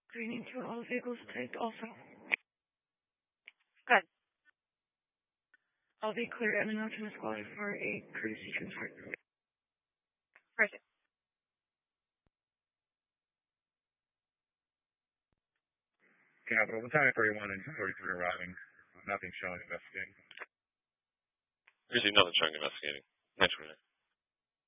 Screening for all vehicles typed also. Good. I'll be clear and announcing the squad for a courtesy transport. Perfect. Capital, the time 31 and 43 arriving. Nothing showing investigating. Usually nothing showing investigating. Next minute.